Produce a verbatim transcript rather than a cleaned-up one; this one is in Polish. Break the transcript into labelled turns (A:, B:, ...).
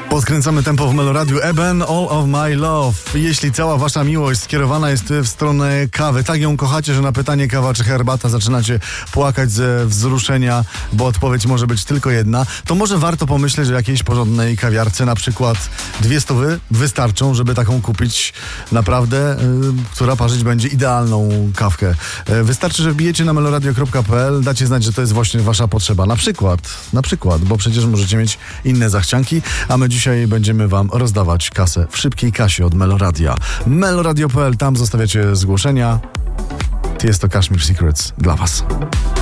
A: Podkręcamy tempo w Meloradiu. Eben, All of My Love. Jeśli cała wasza miłość skierowana jest w stronę kawy, tak ją kochacie, że na pytanie kawa czy herbata zaczynacie płakać ze wzruszenia, bo odpowiedź może być tylko jedna, to może warto pomyśleć o jakiejś porządnej kawiarce, na przykład dwie stówy wystarczą, żeby taką kupić naprawdę, yy, która parzyć będzie idealną kawkę. Yy, wystarczy, że wbijecie na meloradio kropka pe el, dacie znać, że to jest właśnie wasza potrzeba. Na przykład, na przykład, bo przecież możecie mieć inne zachcianki, a my dzisiaj będziemy wam rozdawać kasę w szybkiej kasie od Meloradia. meloradio kropka pe el, tam zostawiacie zgłoszenia. Jest to Kashmir Secrets dla was.